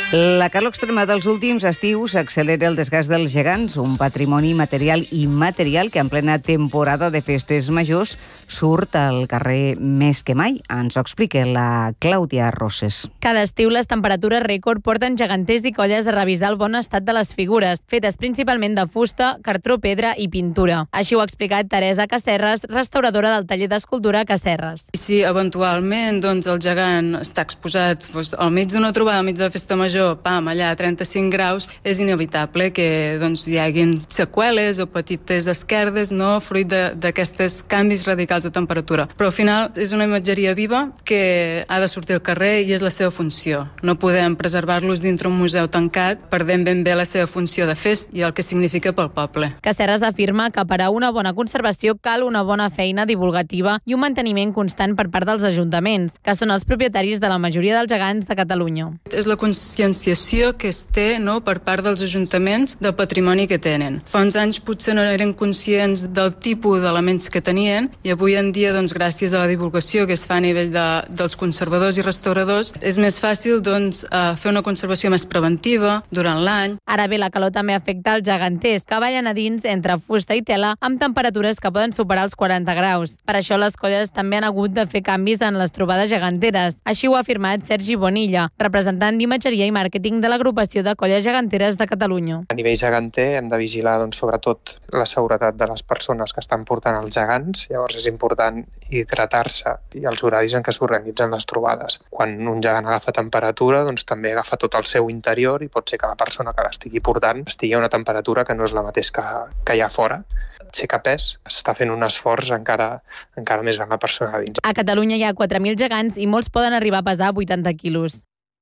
La calor extrema dels últims estius accelera el desgast dels gegants, un patrimoni material i immaterial que en plena temporada de festes majors surt al carrer més que mai. Ens ho explica la Clàudia Roses. Cada estiu les temperatures rècord porten geganters i colles a revisar el bon estat de les figures, fetes principalment de fusta, cartró, pedra i pintura. Així ho ha explicat Teresa Casserres, restauradora del taller d'escultura Casserres. Si eventualment el gegant està exposat al mig d'una trobada, al mig de la festa major, allà a 35 graus, és inevitable que hi haguin seqüeles o petites esquerdes, fruit d'aquests canvis radicals de temperatura. Però al final és una imatgeria viva que ha de sortir al carrer i és la seva funció. No podem preservar-los dintre un museu tancat, perdent ben bé la seva funció de fest i el que significa pel poble. Casserres afirma que per a una bona conservació cal una bona feina divulgativa i un manteniment constant per part dels ajuntaments, que són els propietaris de la majoria dels gegants de Catalunya. És la conscienciació que es té per part dels ajuntaments del patrimoni que tenen. Fa uns anys potser no eren conscients del tipus d'elements que tenien i avui en dia, gràcies a la divulgació que es fa a nivell dels conservadors i restauradors, és més fàcil fer una conservació més preventiva durant l'any. Ara bé, la calor també afecta els geganters, que ballen a dins entre fusta i tela amb temperatures que poden superar els 40 graus. Per això les colles també han hagut de fer canvis en les trobades geganteres. Així ho ha afirmat Sergi Bonilla, representant d'imatgeria i màrqueting de l'agrupació de colles geganteres de Catalunya. A nivell geganter hem de vigilar sobretot la seguretat de les persones que estan portant els gegants, llavors és important hidratar-se i els horaris en què s'organitzen les trobades. Quan un gegant agafa temperatura, també agafa tot el seu interior i pot ser que la persona que l'estigui portant estigui a una temperatura que no és la mateixa que hi ha fora. Aixecar pes, s'està fent un esforç encara més gran la persona dins. A Catalunya hi ha 4.000 gegants i molts poden arribar a pesar 80 quilos.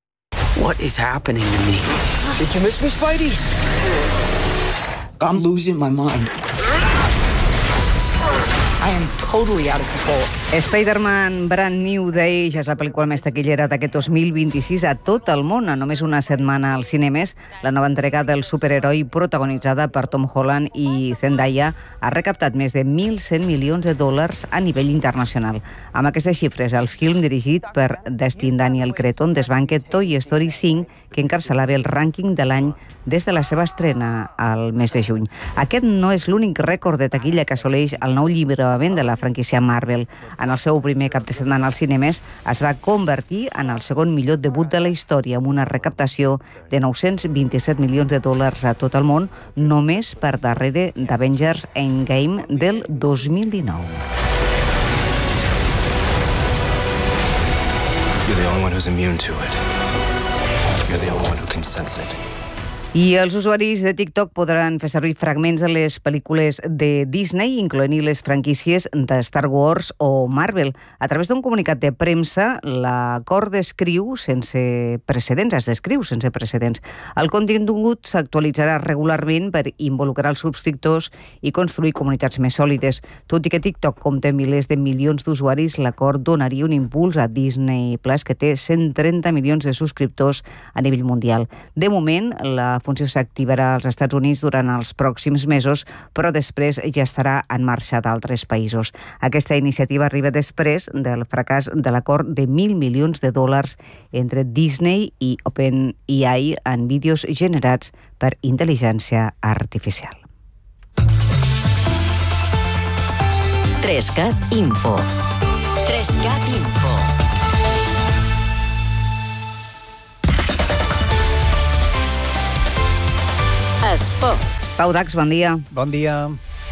What is happening to me? Did you miss me, Spidey? I'm losing my mind. I am totally out of control. Spider-Man Brand New Day ja és la pel·lícula més taquillera d'aquest 2026 a tot el món. A només una setmana als cinemes, la nova entrega del superheroi protagonitzada per Tom Holland i Zendaya ha recaptat més de 1.100 milions de dòlars a nivell internacional. Amb aquestes xifres, el film dirigit per Destin Daniel Cretton desbanca Toy Story 5, que encapçalava el rànquing de l'any des de la seva estrena al mes de juny. Aquest no és l'únic rècord de taquilla que assoleix el nou lliurament de la franquícia Marvel. En el seu primer cap de setmana als cinemes es va convertir en el segon millor debut de la història, amb una recaptació de 927 milions de dòlars a tot el món, només per darrere d'Avengers Endgame del 2019. You're the only one who's immune to it. You're the only one who can sense it. I els usuaris de TikTok podran fer servir fragments de les pel·lícules de Disney, incloent-hi les franquícies de Star Wars o Marvel. A través d'un comunicat de premsa, l'acord es descriu sense precedents. El contingut s'actualitzarà regularment per involucrar els subscriptors i construir comunitats més sòlides. Tot i que TikTok compta milers de milions d'usuaris, l'acord donaria un impuls a Disney Plus, que té 130 milions de subscriptors a nivell mundial. De moment, la funció s'activarà als Estats Units durant els pròxims mesos, però després ja estarà en marxa d'altres països. Aquesta iniciativa arriba després del fracàs de l'acord de 1.000 milions de dòlars entre Disney i OpenAI en vídeos generats per intel·ligència artificial. 3CAT Info. 3CAT Info. Esports. Pau Dax, bon dia. Bon dia.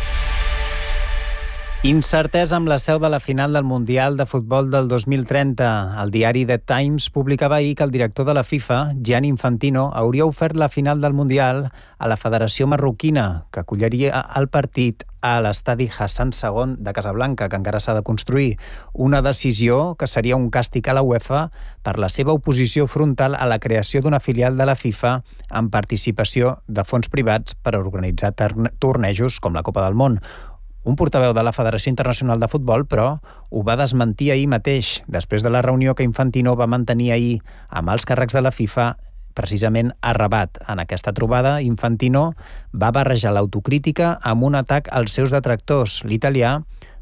Incertesa amb la seu de la final del Mundial de Futbol del 2030. El diari The Times publicava ahir que el director de la FIFA, Gianni Infantino, hauria ofert la final del Mundial a la Federació Marroquina, que acolliria el partit a l'estadi Hassan II de Casablanca, que encara s'ha de construir. Una decisió que seria un càstig a la UEFA per la seva oposició frontal a la creació d'una filial de la FIFA amb participació de fons privats per organitzar tornejos com la Copa del Món. Un portaveu de la Federació Internacional de Futbol, però, ho va desmentir ahir mateix, després de la reunió que Infantino va mantenir ahir amb els càrrecs de la FIFA, precisament a Rabat. En aquesta trobada, Infantino va barrejar l'autocrítica amb un atac als seus detractors. L'italià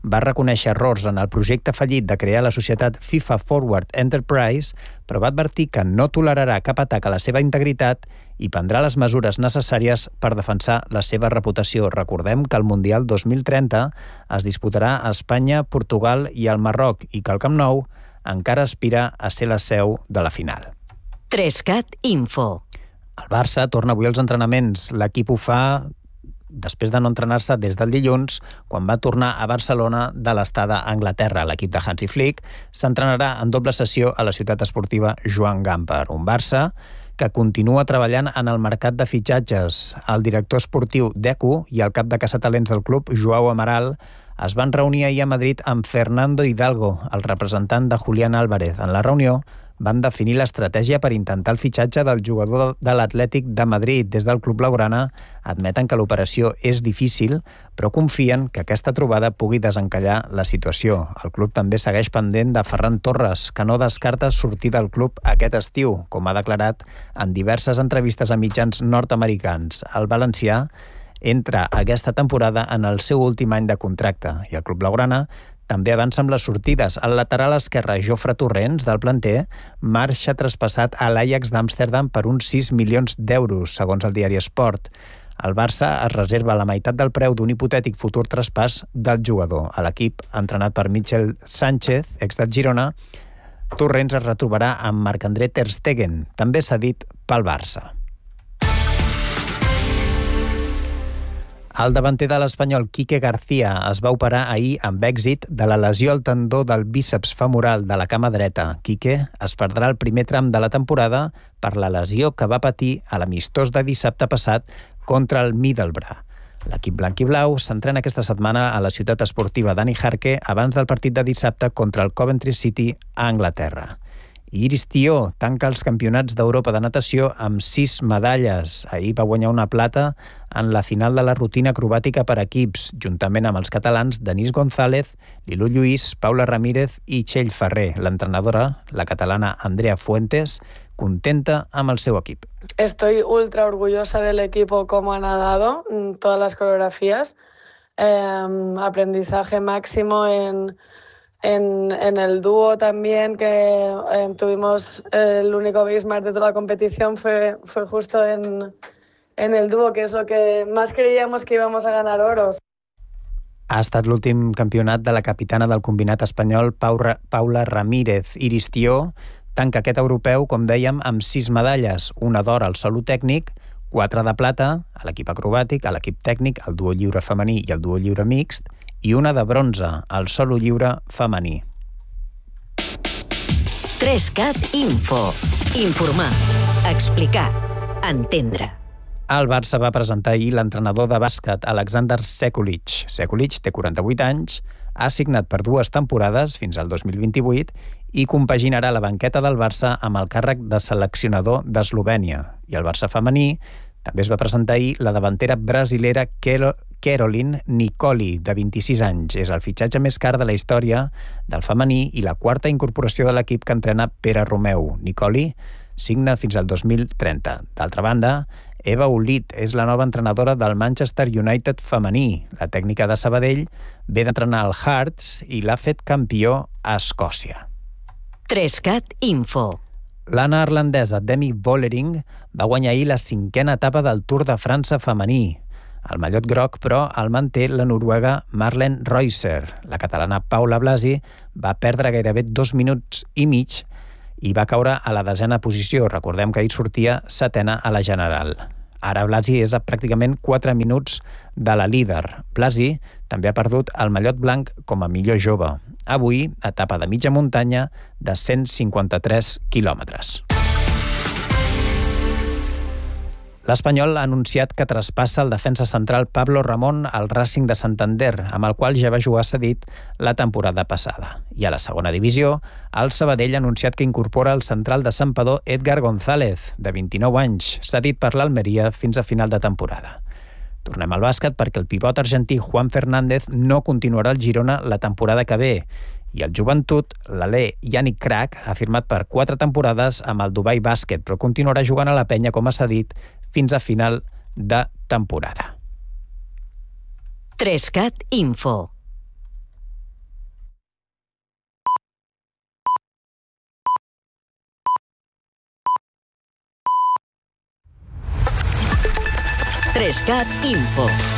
va reconèixer errors en el projecte fallit de crear la societat FIFA Forward Enterprise, però va advertir que no tolerarà cap atac a la seva integritat i prendrà les mesures necessàries per defensar la seva reputació. Recordem que el Mundial 2030 es disputarà a Espanya, Portugal i el Marroc i que el Camp Nou encara aspira a ser la seu de la final. 3CAT Info. El Barça torna avui als entrenaments. L'equip ho fa després de no entrenar-se des del dilluns, quan va tornar a Barcelona de l'estada a Anglaterra. L'equip de Hansi Flick s'entrenarà en doble sessió a la ciutat esportiva Joan Gamper. Un Barça que continua treballant en el mercat de fitxatges. El director esportiu Deco i el cap de caçatalents del club, Joao Amaral, es van reunir ahir a Madrid amb Fernando Hidalgo, el representant de Julián Álvarez. En la reunió van definir l'estratègia per intentar el fitxatge del jugador de l'Atlètic de Madrid. Des del club blaugrana admeten que l'operació és difícil, però confien que aquesta trobada pugui desencallar la situació. El club també segueix pendent de Ferran Torres, que no descarta sortir del club aquest estiu, com ha declarat en diverses entrevistes a mitjans nord-americans. El valencià entra aquesta temporada en el seu últim any de contracte i el club blaugrana també avança amb les sortides. El lateral esquerre Jofre Torrents, del planter, marxa traspassat a l'Ajax d'Amsterdam per uns 6 milions d'euros, segons el diari Sport. El Barça es reserva la meitat del preu d'un hipotètic futur traspàs del jugador. A l'equip, entrenat per Michel Sánchez, ex del Girona, Torrents es retrobarà amb Marc-André Ter Stegen, també cedit pel Barça. El davanter de l'Espanyol, Quique García, es va operar ahir amb èxit de la lesió al tendó del bíceps femoral de la cama dreta. Quique es perdrà el primer tram de la temporada per la lesió que va patir a l'amistós de dissabte passat contra el Middlesbrough. L'equip blanc i blau s'entrena aquesta setmana a la ciutat esportiva Dani Jarque abans del partit de dissabte contra el Coventry City a Anglaterra. Iris Tió tanca els campionats d'Europa de natació amb 6 medalles. Ahir va guanyar una plata en la final de la rutina acrobàtica per equips, juntament amb els catalans Denís González, Lilu Lluís, Paula Ramírez i Txell Ferrer. L'entrenadora, la catalana Andrea Fuentes, contenta amb el seu equip. Estoy ultra orgullosa del equipo, cómo ha nadado, todas las coreografías. Aprendizaje máximo en el dúo también, que tuvimos el único benchmark de toda la competición fue justo en el dúo, que es lo que más creíamos que íbamos a ganar oros. Ha estat l'últim campionat de la capitana del combinat espanyol, Paula Ramírez. Iris Tió tanca aquest europeu, com dèiem, amb 6 medalles, una d'or al solo tècnic, 4 de plata a l'equip acrobàtic, a l'equip tècnic, al duo lliure femení i al duo lliure mixt, i una de bronze al solo lliure femení. 3CAT Info. Informar, explicar, entendre. El Barça va presentar ahir l'entrenador de bàsquet, Alexander Sekulic. Sekulic té 48 anys, ha signat per 2 temporades fins al 2028 i compaginarà la banqueta del Barça amb el càrrec de seleccionador d'Eslovènia. I el Barça femení també es va presentar ahir la davantera brasilera Caroline Nicoli, de 26 anys. És el fitxatge més car de la història del femení i la 4a incorporació de l'equip que entrena Pere Romeu. Nicoli signa fins al 2030. D'altra banda, Eva Ulit és la nova entrenadora del Manchester United femení. La tècnica de Sabadell ve d'entrenar el Hearts i l'ha fet campió a Escòcia. 3CAT Info. La neerlandesa Demi Vollering va guanyar ahir la 5a etapa del Tour de França femení. El mallot groc, però, el manté la noruega Marlen Reusser. La catalana Paula Blasi va perdre gairebé 2 minuts i mig i va caure a la 10a posició. Recordem que ahir sortia 7a a la general. Ara Blasi és a pràcticament 4 minuts de la líder. Blasi també ha perdut el mallot blanc com a millor jove. Avui, etapa de mitja muntanya de 153 quilòmetres. L'Espanyol ha anunciat que traspassa el defensa central Pablo Ramón al Racing de Santander, amb el qual ja va jugar cedit la temporada passada. I a la segona divisió, el Sabadell ha anunciat que incorpora el central de Santpedor Edgar González, de 29 anys, cedit per l'Almeria fins a final de temporada. Tornem al bàsquet perquè el pivot argentí Juan Fernández no continuarà al Girona la temporada que ve i el joventut, l'alè Yannick Crac, ha firmat per 4 temporades amb el Dubai Bàsquet, però continuarà jugant a la penya com a cedit fins a final de temporada. 3CAT Info. 3CAT Info.